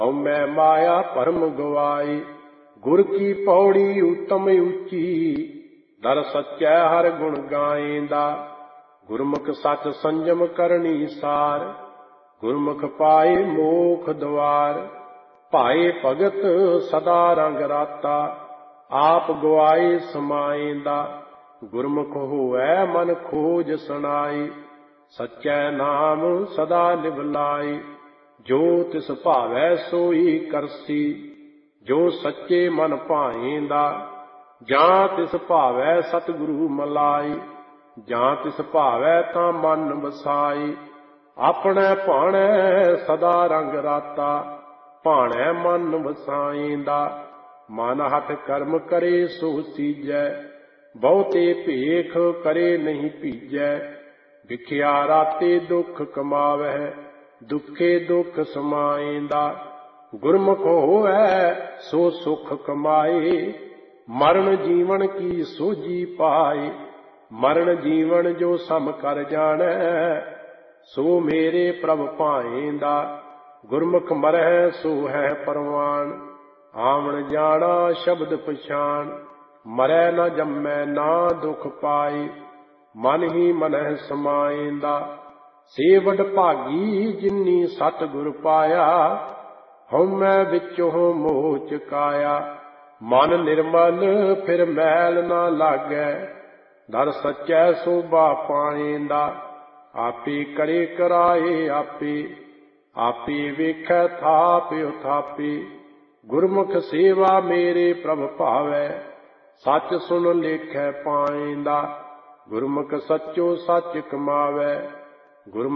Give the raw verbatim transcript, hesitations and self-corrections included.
हऊँ मैं माया परम गवाई, गुर की पौड़ी उत्तम ऊंची, दर सच्चै हर गुण गाएंदा। गुरमुख सच संयम करनी सार, गुरमुख पाए मोख द्वार। भाए भगत सदा रंग राता, आप गवाए समाएंदा। गुरमुख होवै मन खोज सुनाई, सच्चै नाम सदा निवलाई। जो तिस भावै सोई करसी, जो सच्चे मन भाएंदा। जां तिस भावै सतगुरु मलाई, जां तिस भावै तां मन वसाई। अपने भाणै सदा रंग राता, भाणै मन वसाएंदा। मन हठ कर्म करे सो सीजै, बहुते भेख करे नहीं पीजै। विखिया राते दुख कमावै, दुखे दुख समाएंदा। गुरमुख होवै सो सुख कमाए, मरण जीवन की सोझी पाए। मरण जीवन जो सम कर जानै, सो मेरे प्रभ भाएंदा। गुरमुख मरै सो है परवान, आवन जाना शब्द पछान। मरै न जम्मै ना दुख पाए, मन ही मनह समाएंदा। से वड भागी जिन्नी सतगुर पाया, हउमੈ विचों मोह चुकाया। मन निर्मल फिर मैल ना लागै, दर सच्चै शोभा पाएंदा। आपे करे कराए आपे, आपे वेखै थाप उथापे। गुरमुख सेवा मेरे प्रभ भावै, सच सुन लेखै पाएंदा। गुरमुख सच्चो सच कमावै, गुरमुख